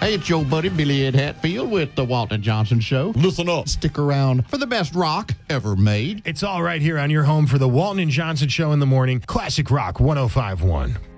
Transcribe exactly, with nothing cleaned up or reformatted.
Hey, it's your buddy Billy Ed Hatfield with the Walton Johnson Show. Listen up. Stick around for the best rock ever made. It's all right here on your home for the Walton and Johnson Show in the morning. Classic Rock one oh five point one.